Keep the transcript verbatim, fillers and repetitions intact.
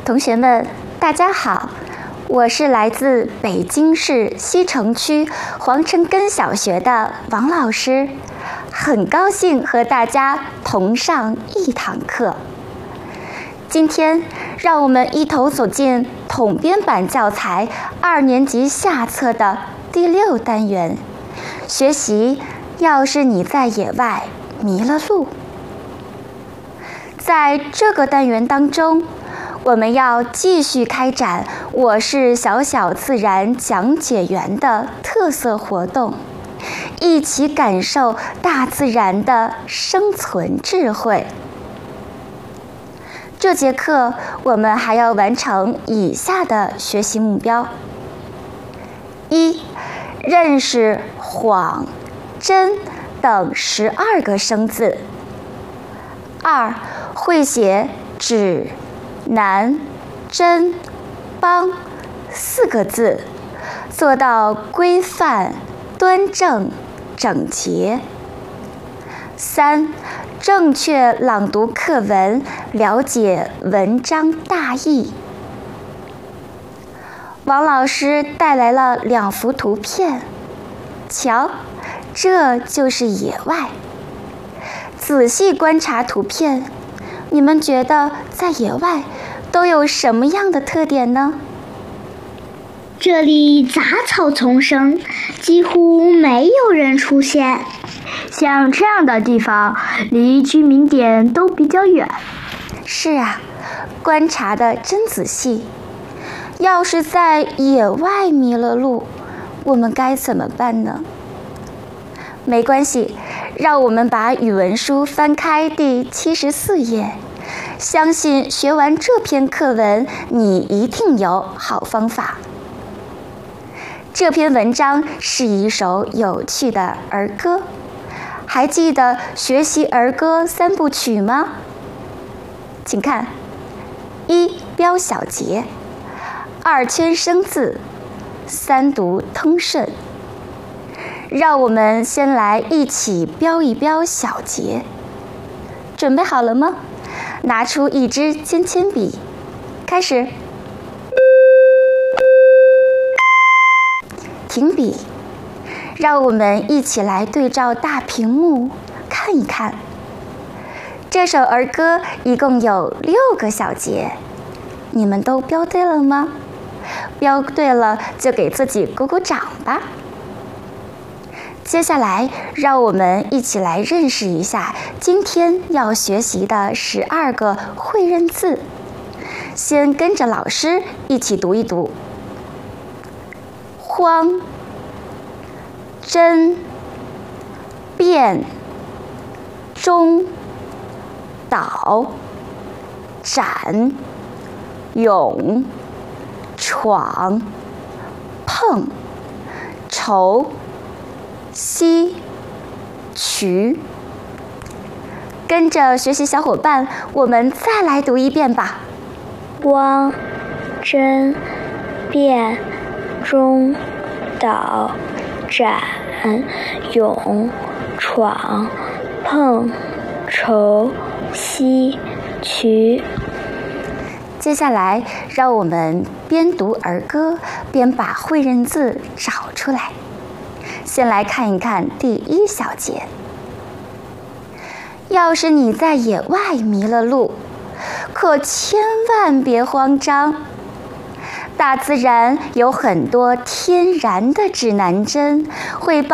同学们，大家好，我是来自北京市西城区黄城根小学的王老师，很高兴和大家同上一堂课。今天，让我们一同走进统编版教材二年级下册的第六单元，学习要是你在野外迷了路。在这个单元当中，我们要继续开展我是小小自然讲解员的特色活动，一起感受大自然的生存智慧。这节课我们还要完成以下的学习目标：一、认识谎、真等十二个生字；二、会写指、南、真、帮四个字，做到规范、端正、整洁；三、正确朗读课文，了解文章大意。王老师带来了两幅图片，瞧，这就是野外。仔细观察图片，你们觉得在野外都有什么样的特点呢？ 这里杂草丛生，几乎没有人出现。 像这样的地方，离居民点都比较远。 是啊，观察得真仔细。要是在野外迷了路，我们该怎么办呢？没关系，让我们把语文书翻开第七十四页。相信学完这篇课文，你一定有好方法。这篇文章是一首有趣的儿歌，还记得学习儿歌三部曲吗？请看：一、标小节；二、圈生字；三、读通顺。让我们先来一起标一标小节。准备好了吗？拿出一支尖铅笔，开始。停笔。让我们一起来对照大屏幕看一看。这首儿歌一共有六个小节，你们都标对了吗？标对了就给自己鼓鼓掌吧。接下来，让我们一起来认识一下今天要学习的十二个会认字。先跟着老师一起读一读：荒、真、变、中、岛、展、勇、闯、碰、筹、西、渠。跟着学习小伙伴，我们再来读一遍吧。 荒、真、变、中、岛、展、勇、闯、碰、筹、西、渠。 接下来，让我们边读儿歌，边把会认字找出来。先来看一看第一小节。要是你在野外迷了路，可千万别慌张。大自然有很多天然的指南针，会帮